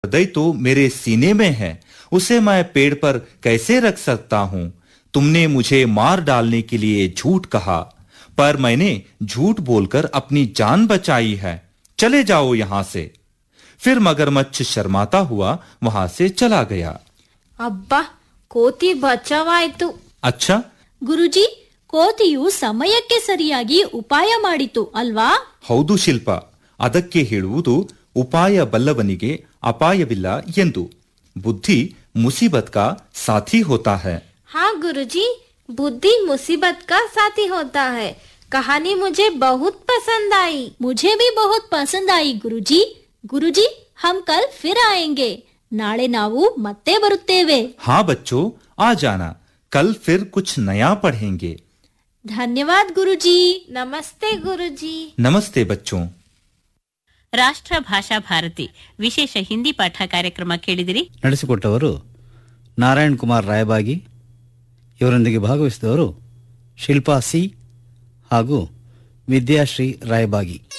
हृदय तो मेरे सीने में है, उसे मैं पेड़ पर कैसे रख सकता हूँ। तुमने मुझे मार डालने के लिए झूठ कहा, पर मैंने झूठ बोलकर अपनी जान बचाई है। चले जाओ यहाँ से। फिर मगरमच्छ शर्माता हुआ वहां से चला गया। ಅಬ್ಬಾ, ಕೋತಿ ಬಚಾವಾಯ್ತು. अच्छा, ಗುರುಜಿ, ಕೋತಿಯು ಸಮಯಕ್ಕೆ ಸರಿಯಾಗಿ ಉಪಾಯ ಮಾಡಿತು ಅಲ್ವಾ? ಹೌದು ಶಿಲ್ಪ, ಅದಕ್ಕೆ ಹೇಳುವುದು ಉಪಾಯ ಬಲ್ಲವನಿಗೆ ಅಪಾಯವಿಲ್ಲ ಎಂದು. ಬುದ್ಧಿ ಮುಸೀಬತ್ ಕಾ ಸಾಥಿ ಹೋತಾ ಹೈ. हाँ गुरुजी, बुद्धि मुसीबत का साथी होता है. कहानी मुझे बहुत पसंद आई. मुझे भी बहुत पसंद आई गुरुजी. गुरुजी, हम कल फिर आएंगे. ನಾಳೆ ನಾವು ಮತ್ತೆ ಬರುತ್ತೇವೆ. हाँ बच्चों, आ जाना, कल फिर कुछ नया पढ़ेंगे. ಧನ್ಯವಾದ ಗುರುಜಿ. नमस्ते गुरुजी. नमस्ते बच्चों. ರಾಷ್ಟ್ರ ಭಾಷಾ ಭಾರತಿ ವಿಶೇಷ ಹಿಂದಿ ಪಾಠ ಕಾರ್ಯಕ್ರಮ ಕೇಳಿದಿರಿ. ನಡೆಸಿಕೊಟ್ಟವರು ನಾರಾಯಣ್ ಕುಮಾರ್ ರಾಯಬಾಗಿ. ಇವರೊಂದಿಗೆ ಭಾಗವಹಿಸಿದವರು ಶಿಲ್ಪಾ ಸಿ ಹಾಗೂ ವಿದ್ಯಾಶ್ರೀ ರಾಯಬಾಗಿ.